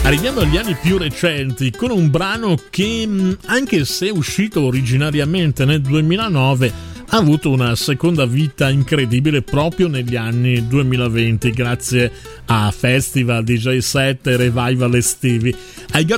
Arriviamo agli anni più recenti con un brano che, anche se è uscito originariamente nel 2009, ha avuto una seconda vita incredibile proprio negli anni 2020 grazie a festival, DJ set e revival estivi. I Got